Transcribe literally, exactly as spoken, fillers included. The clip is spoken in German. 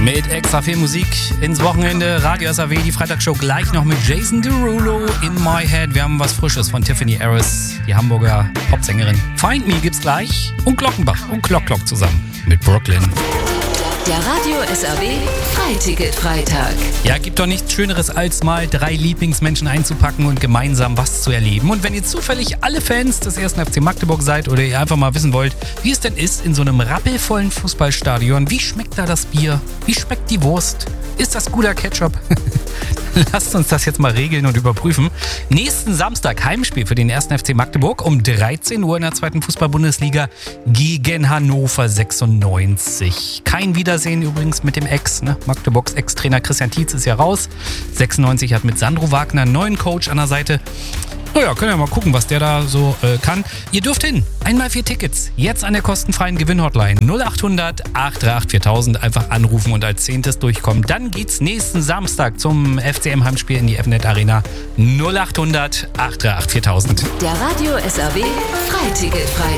Mit extra viel Musik ins Wochenende. Radio S A W, die Freitagsshow gleich noch mit Jason Derulo, In My Head. Wir haben was Frisches von Tiffany Harris, die Hamburger Popsängerin. Find Me gibt's gleich. Und Glockenbach und Glock Glock zusammen mit Brooklyn. Der Radio S A W Freiticket-Freitag. Ja, gibt doch nichts Schöneres, als mal drei Lieblingsmenschen einzupacken und gemeinsam was zu erleben. Und wenn ihr zufällig alle Fans des ersten F C Magdeburg seid oder ihr einfach mal wissen wollt, wie es denn ist in so einem rappelvollen Fußballstadion, wie schmeckt da das Bier? Wie schmeckt die Wurst? Ist das guter Ketchup? Lasst uns das jetzt mal regeln und überprüfen. Nächsten Samstag Heimspiel für den ersten F C Magdeburg um dreizehn Uhr in der zweiten Fußball-Bundesliga gegen Hannover sechsundneunzig. Kein Wiedersehen übrigens mit dem Ex, ne? Magdeburgs Ex-Trainer Christian Tietz ist ja raus. sechsundneunzig hat mit Sandro Wagner einen neuen Coach an der Seite. Naja, können wir mal gucken, was der da so äh, kann. Ihr dürft hin. Einmal vier Tickets. Jetzt an der kostenfreien Gewinnhotline. null acht hundert acht drei acht viertausend. Einfach anrufen und als Zehntes durchkommen. Dann geht's nächsten Samstag zum F C M-Heimspiel in die F N E T Arena. null acht hundert acht drei acht viertausend. Der Radio S A W Freiticket-Freitag.